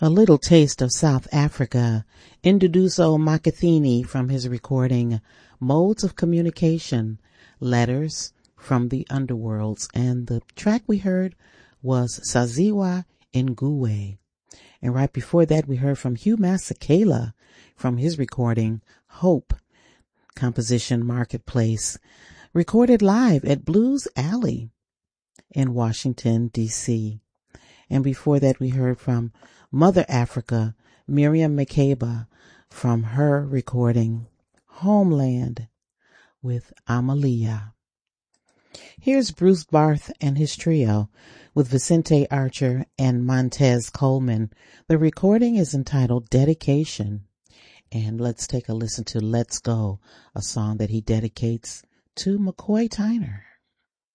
A little taste of South Africa, Induduzo Makathini from his recording Modes of Communication, Letters from the Underworlds. And the track we heard was Saziwa Nguwe. And right before that we heard from Hugh Masekela from his recording Hope, composition Marketplace, recorded live at Blues Alley in Washington, D.C. And before that we heard from Mother Africa, Miriam Makeba, from her recording Homeland with Amalia. Here's Bruce Barth and his trio with Vicente Archer and Montez Coleman. The recording is entitled Dedication. And let's take a listen to Let's Go, a song that he dedicates to McCoy Tyner.